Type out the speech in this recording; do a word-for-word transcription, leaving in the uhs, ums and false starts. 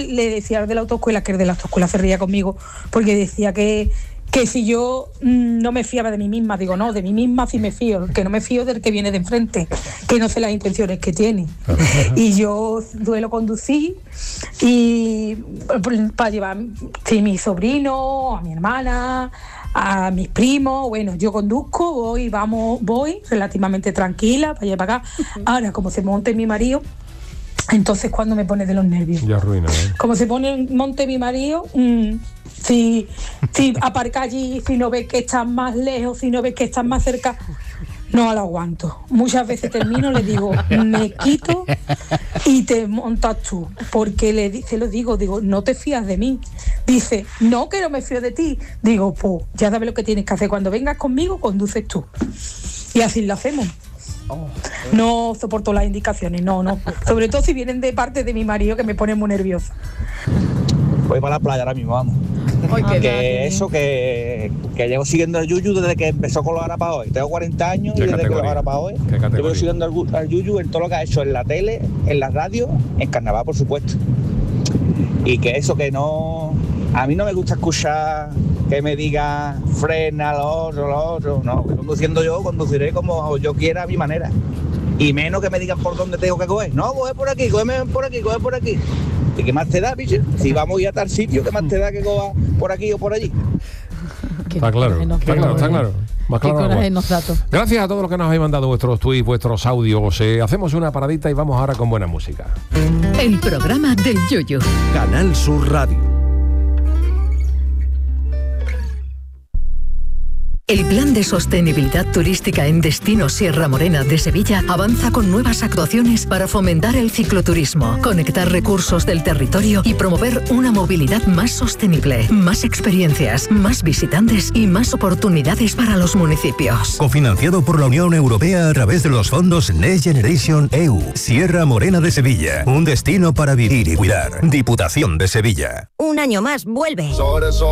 le decía al de la autoescuela, que el de la autoescuela se reía conmigo, porque decía que, que si yo mmm, no me fiaba de mí misma. Digo, no, de mí misma sí me fío, que no me fío del que viene de enfrente, que no sé las intenciones que tiene. Y yo suelo conducir y para llevar sí, a mi sobrino, a mi hermana, a mis primos. Bueno, yo conduzco, voy, vamos, voy relativamente tranquila para allá para acá. Ahora, como se monte mi marido, entonces cuando me pone de los nervios. Ya arruina, ¿eh? Como se pone en monte mi marido, mmm, si, si aparca allí, si no ves que estás más lejos, si no ves que estás más cerca, no lo aguanto. Muchas veces termino, le digo, me quito y te montas tú, porque le se lo digo, digo, no te fías de mí. Dice, no, que no me fío de ti. Digo, pues ya sabes lo que tienes que hacer, cuando vengas conmigo, conduces tú. Y así lo hacemos. No soporto las indicaciones, no, no. Sobre todo si vienen de parte de mi marido, que me pone muy nerviosa. Voy para la playa ahora mismo, vamos. Ay, qué que bien. eso, que, que llevo siguiendo al Yuyu desde que empezó con los Arapahoe. Tengo cuarenta años y desde que los Arapahoe llevo siguiendo al, al Yuyu en todo lo que ha hecho en la tele, en la radio, en carnaval, por supuesto. Y que eso, que no... A mí no me gusta escuchar que me diga frena, lo otro, lo otro. No, conduciendo yo, conduciré como yo quiera, a mi manera. Y menos que me digan por dónde tengo que coger. No, coge por aquí, cógeme por aquí, coge por aquí. ¿Y qué más te da, bicho? Si vamos a ir a tal sitio, ¿qué más te da que coja por aquí o por allí? Está claro, está claro, está claro. Más claro, gracias a todos los que nos habéis mandado vuestros tweets, vuestros audios. Eh, hacemos una paradita y vamos ahora con buena música. El programa del Yoyo. Canal Sur Radio. El Plan de Sostenibilidad Turística en Destino Sierra Morena de Sevilla avanza con nuevas actuaciones para fomentar el cicloturismo, conectar recursos del territorio y promover una movilidad más sostenible, más experiencias, más visitantes y más oportunidades para los municipios. Cofinanciado por la Unión Europea a través de los fondos Next Generation E U. Sierra Morena de Sevilla, un destino para vivir y cuidar. Diputación de Sevilla. Un año más vuelve.